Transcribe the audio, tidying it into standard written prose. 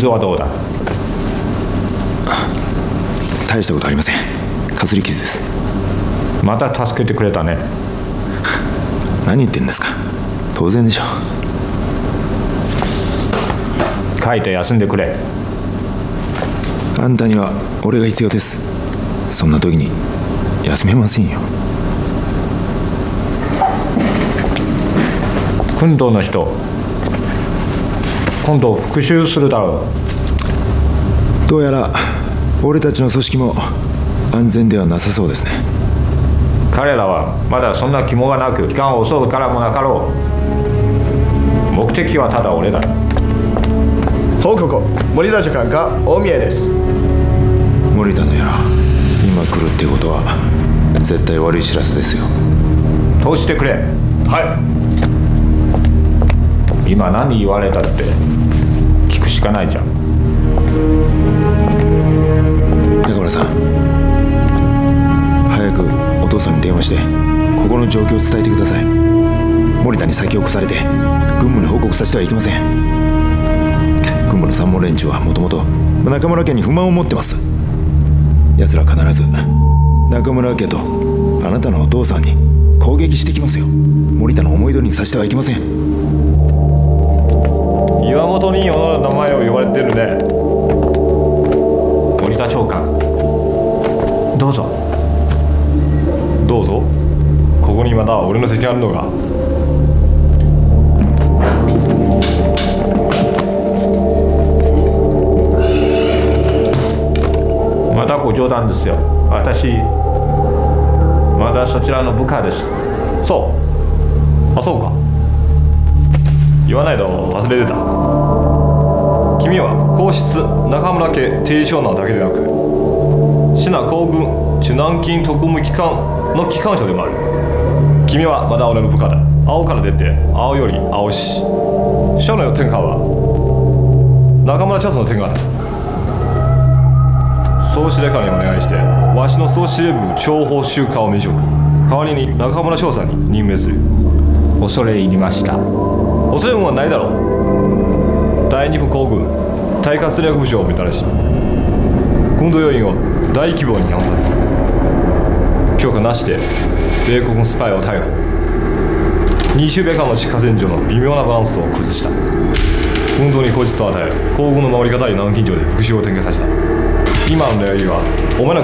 傷はどうだ？ 大したことありません。かすり傷です。 また助けてくれたね。 何言ってんですか。当然でしょう。 書いて休んでくれ。 あんたには俺が必要です。そんな時に休めませんよ。 訓導の人、今度復讐するだろう。どうやら俺たちの組織も安全ではなさそうですね。 彼らはまだそんな肝がなく、期間を襲うからもなかろう。目的はただ俺だ。 報告、森田次官がお見えです。 森田の野郎、今来るってことは絶対悪い知らせですよ。 通してくれ。 はい。 今何言われたって聞くしかないじゃん。 中村さん、早くお父さんに電話してここの状況を伝えてください。森田に先を越されて軍務に報告させてはいけません。軍務の参謀連中はもともと中村家に不満を持ってます。奴ら必ず中村家とあなたのお父さんに攻撃してきますよ。森田の思い通りにさせてはいけません。 岩本任用の名前を言われてるね。森田長官、どうぞ。 どうぞ。ここにまだ俺の席あるのが。 またご冗談ですよ。私まだそちらの部下です。 そう。あ、そうか。言わないと忘れてた。君は皇室中村家提唱なだけでなく、支那皇軍中南京特務機関の機関長でもある。君はまだ俺の部下だ。青から出て青より青し。将来の天下は中村チャスの天下だ。総司令官にお願いして、わしの総司令部諜報週間を免職。代わりに中村長さんに任命する。 恐れ入りました。 恐れもはないだろう。第二部皇軍対活戦略部長を見たらしい。軍動要員を大規模に暗殺。許可なしで米国のスパイを逮捕。20米間の地下戦場の微妙なバランスを崩した。軍動に口実を与え、皇軍の守り方に南京錠で復讐を展開させた。今の狙いはお前の